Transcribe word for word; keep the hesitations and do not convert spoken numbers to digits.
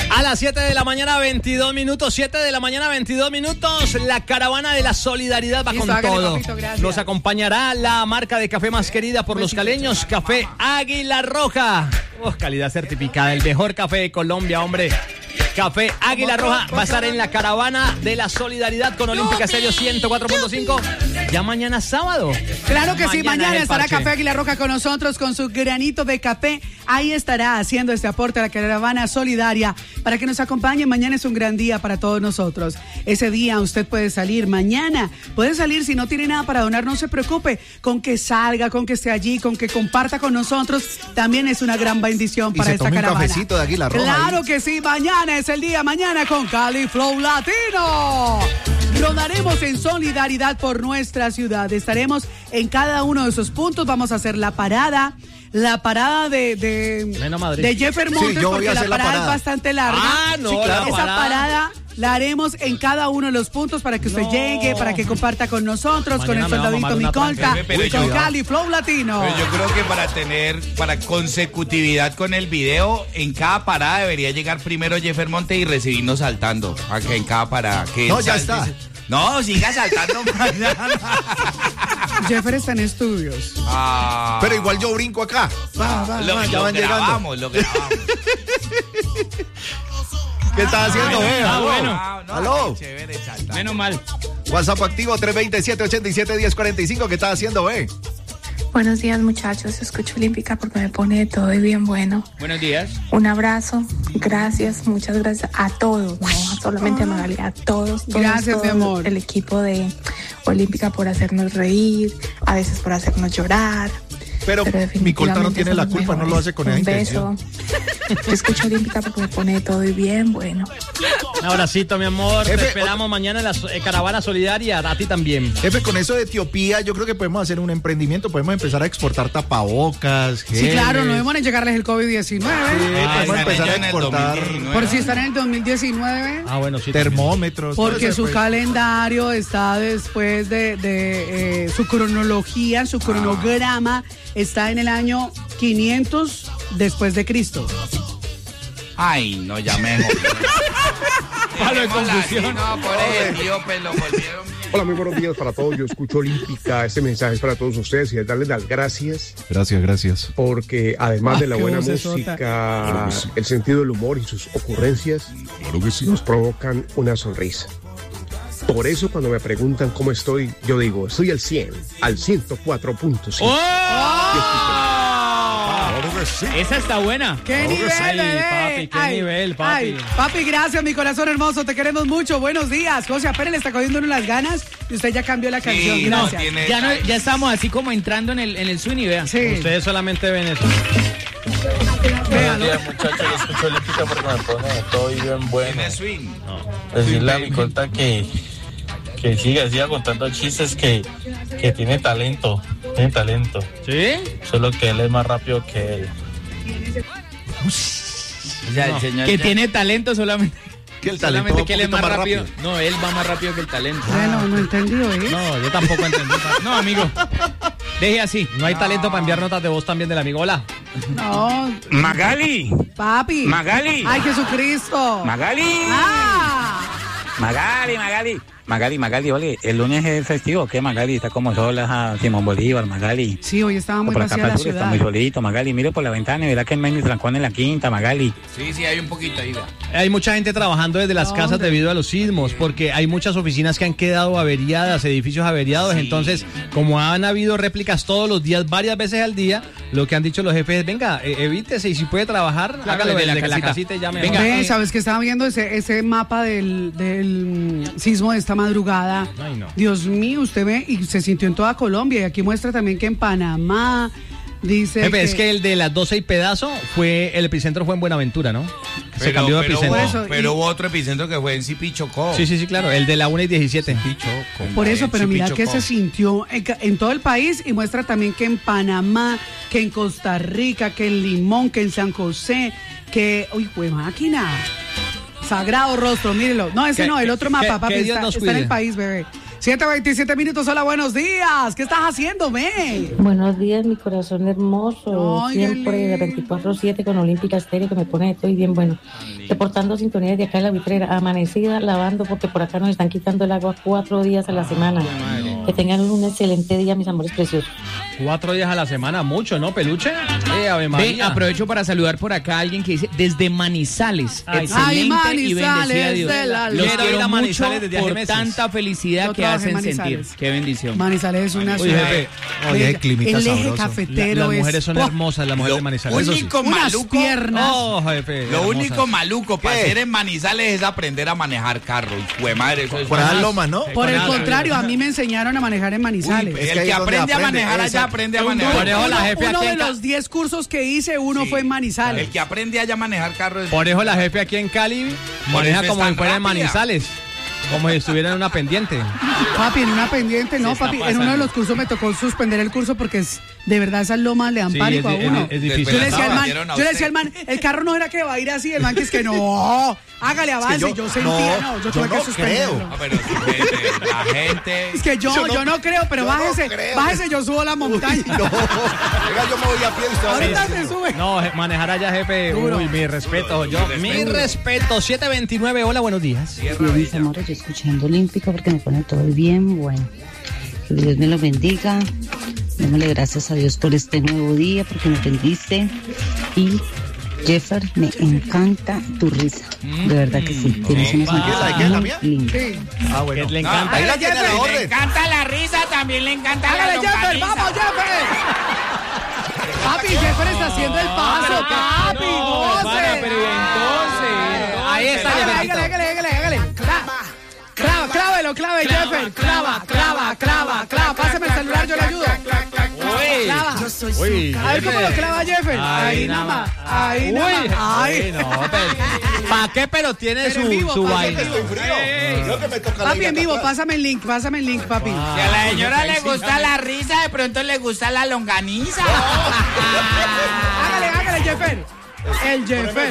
A las siete de la mañana, veintidós minutos, siete de la mañana, veintidós minutos, la caravana de la solidaridad va Listo, con hágale, todo. papito, gracias. Nos acompañará la marca de café más querida por los caleños, Café Águila Roja. Oh, calidad certificada, el mejor café de Colombia, hombre. Café Águila Roja va a estar en la caravana de la solidaridad con Olímpica Estéreo ciento cuatro punto cinco. Ya mañana sábado. Claro que sí, mañana es el estará parche. Café Águila Roja con nosotros con su granito de café. Ahí estará haciendo este aporte a la caravana solidaria para que nos acompañe. Mañana es un gran día para todos nosotros. Ese día usted puede salir mañana. Puede salir si no tiene nada para donar, no se preocupe. Con que salga, con que esté allí, con que comparta con nosotros, también es una gran bendición para y se esta tome caravana. un cafecito de Águila Roja. Claro ahí. que sí, mañana es el día, mañana con Cali Flow Latino. Rodaremos en solidaridad por nuestra ciudad. Estaremos en cada uno de esos puntos. Vamos a hacer la parada. La parada de, de, Menos Madrid. de Jeffer Montes, Sí, yo voy porque a la hacer la parada, parada. es bastante larga. Ah, no, Sí, claro. la Esa parada. parada la haremos en cada uno de los puntos para que usted No. llegue, para que comparta con nosotros, Mañana con el me va a soldadito mamar una Micolta, tranca. Pero con yo- Cali Flow Latino. Pero yo creo que para tener, para consecutividad con el video, en cada parada debería llegar primero Jeffer Monte y recibirnos saltando. Acá en cada parada. Que No, él ya salte- está. No, siga saltando mañana. Jeffer está en estudios. Ah, Pero igual yo brinco acá. Va, va, lo, va, ya lo van llegando. grabamos, lo grabamos. ¿Qué estás haciendo, eh? ah, Aló. bueno. Ah, no, Aló. qué chévere saltar. Menos mal. WhatsApp activo tres dos siete, ocho siete, uno cero cuatro cinco. ¿Qué estás haciendo, eh? Buenos días, muchachos. Escucho Olímpica porque me pone de todo y bien bueno. Buenos días. Un abrazo. Gracias, muchas gracias a todos, no solamente a Magali, a todos. todos Gracias, todos, mi amor. El equipo de Olímpica por hacernos reír, a veces por hacernos llorar. Pero mi Colta no definitivamente tiene la son los culpa, no lo mejores. hace con esa Un intención. beso. Escucho Olímpica porque me pone de todo y bien bueno. Un abracito, mi amor. Te Jefe, esperamos mañana en la so- eh, caravana solidaria. A ti también. Jefe, con eso de Etiopía, yo creo que podemos hacer un emprendimiento. Podemos empezar a exportar tapabocas, Sí, geles. claro, no debemos llegarles el COVID Sí, diecinueve. podemos están empezar ya a en el exportar dos mil diecinueve. Por si están en el dos mil diecinueve. Ah, bueno, sí. termómetros. todo Porque eso, su pues. calendario está después de, de eh, su cronología, su cronograma está en el año quinientos después de Cristo. Ay, no, ya me jodí. Palo de Dejémosla así, confusión. No, por el etíope lo volvieron. Hola, muy buenos días para todos. Yo escucho Olímpica. Este mensaje es para todos ustedes y es darles las gracias Gracias, gracias. porque además Ah, de la qué buena vocesota. música, el sentido del humor y sus ocurrencias nos provocan una sonrisa. Por eso cuando me preguntan cómo estoy, yo digo, estoy al cien, al ciento cuatro punto cinco. Esa está buena. ¡Qué nivel, Ay, bebé! papi, qué Ay, nivel, papi. ay, papi, gracias, mi corazón hermoso, te queremos mucho. Buenos días. José Pérez le está cogiendo uno las ganas y usted ya cambió la canción. Sí, no, Gracias. tiene- Ya, no, ya estamos así como entrando en el, en el swing y vea. Sí. Ustedes solamente ven eso. Véalo. Muchachos, yo escucho Olímpica porque me pone de todo y bien bueno. Tiene swing. Decirle a mi corta que, que siga, siga contando chistes, que, que tiene talento, tiene talento. ¿Sí? Solo que él es más rápido que él. O sea, el señor Que ya- tiene talento solamente. Que el talento Solamente va que él es un más poquito más rápido. rápido. No, él va más rápido que el talento. Bueno, no entendió, ¿eh? No, yo tampoco entendí. No, amigo. Deje así. No hay talento para enviar notas de voz también del amigo. Hola. No, Magali, papi. Magali, Ay, Jesucristo. Magali, Ah. Magali, Magali, Magali, Magali, oye, el lunes es festivo, ¿qué Magali? Está como sola Simón Bolívar, Magali. Sí, hoy estaba muy Por acá vacía para la el sur está ciudad. muy solito, Magali, mire por la ventana y verá que no hay ni trancón en la quinta, Magali. Sí, sí, hay un poquito ahí. vea. Hay mucha gente trabajando desde las No, casas hombre. debido a los sismos, porque hay muchas oficinas que han quedado averiadas, edificios averiados. Sí. Entonces, como han habido réplicas todos los días, varias veces al día, lo que han dicho los jefes es, venga, eh, evítese y si puede trabajar, Claro, hágalo desde desde la la, casita. casita y llame. Venga, Ve, eh, sabes que estaba viendo ese, ese mapa del, del mm, sismo de esta madrugada. Ay, no. Dios mío, usted ve y se sintió en toda Colombia. Y aquí muestra también que en Panamá dice. Jefe, es que el de las doce y pedazo fue, el epicentro fue en Buenaventura, ¿no? Se Pero, cambió de pero, epicentro. hubo, Por eso, pero y- hubo otro epicentro que fue en Zipichocó. Sí, sí, sí, claro, el de la una y diecisiete. Zipichocó. Por eso, En pero mira que Zipichocó. se sintió en, ca- en todo el país y muestra también que en Panamá, que en Costa Rica, que en Limón, que en San José, que. Uy, pues máquina. Sagrado rostro, mírelo. No, ese Que- no, el otro que- mapa, que papi, Dios está, nos está en el cuide. país, bebé. siete veintisiete minutos, hola, buenos días. ¿Qué estás haciendo, me? Buenos días, mi corazón hermoso. Ay, Siempre qué de veinticuatro siete con Olímpica Estéreo, que me pone estoy bien bueno. Reportando sintonía de acá en la Vitrera, amanecida, lavando, porque por acá nos están quitando el agua cuatro días a la semana. Que tengan un excelente día, mis amores preciosos. Cuatro días a la semana, mucho, ¿no, Peluche? Eh, Ave María. Ve, aprovecho para saludar por acá a alguien que dice desde Manizales. Ay, Excelente ay, y bendecida Manizales Dios. de la Los luz. quiero Ir a mucho Manizales desde hace por meses. tanta felicidad Yo que trabajé en hacen sentir. Manizales. Qué bendición. Manizales es una Uy, ciudad. jefe. Oye, bella. climita el eje sabroso. La- cafetero las es. mujeres son ¡Oh! hermosas, las mujeres de Manizales. Eso sí. único Unas maluco, piernas. Oh, jefe. lo hermosas. único maluco para ¿Qué? hacer en Manizales es aprender a manejar carro. Y fue madre, eso es Por las lomas, ¿no? Por el Con contrario, a mí me enseñaron a manejar en Manizales. Uy, Es que el ahí que es donde aprende a aprende, manejar allá esa- aprende a Por manejar. eso la jefe uno aquí de en Ca- los diez cursos que hice, uno Sí. fue en Manizales. El que aprende allá a manejar carro es... Por eso la jefe aquí en Cali maneja eso es como tan si fuera en rápida. Manizales. Como si estuviera en una pendiente. Papi, en una pendiente, no, está papi. En pasando. uno de los cursos me tocó suspender el curso porque es, de verdad esas lomas le dan Sí, pánico es- a uno. es- es difícil. Yo le decía al man, Dieron a yo le usted. decía al man, el carro no era que va a ir así, el man que es que no, hágale avance. yo- yo, sentía, no, no, yo yo tuve no que suspenderlo. creo. No, pero sí, gente, la gente... Es que yo, yo Yo no, no- creo, pero yo no bájese, creo. bájese, yo subo la montaña. No, venga, yo me voy a pie y usted va a Ahorita ver. se sube. No, je- manejar allá, jefe. Duro. Uy, mi respeto. Yo, mi respeto. siete veintinueve, hola, buenos días. Bien, mis amores, yo escuchando Olímpica porque me pone todo bien bueno. Que Dios me los bendiga. Démosle gracias a Dios por este nuevo día, porque nos bendice. Y Jeffer, me encanta tu risa. De verdad que sí. Tienes una ¿La qué? ¿La de qué? ¿La sonrisa mía? muy linda. Sí. Ah, bueno. Que le No, encanta. Ahí la tiene a la Le orden. encanta la risa, también le encanta la Hágale, Jeffer, longaniza. vamos, Jeffer. Papi, Jeffer está haciendo el paso, papi, No, goce. pana, pero ¿y entonces? Ahí está, Hágale, Jefferito. hágale, hágale, hágale, hágale. Clava, clávelo, clave, Jeffer. Clava, clava, clava, clava. Pásame el celular, yo le ayudo. Uy. Clava. Uy, A ver cómo lo clava Jeffer. Ahí nada más. Ahí nada Uy, más. Ahí. uy, no, ¿para qué? Pero tiene Pero en su, vivo, su papi, vaina. en vivo. Estoy frío. Creo que me toca la Papi, en acá vivo, atrás. pásame el link, pásame el link, papi. Si a la señora le gusta la risa, de pronto le gusta la longaniza. Hágale, hágale, Jeffer. El Jeffer.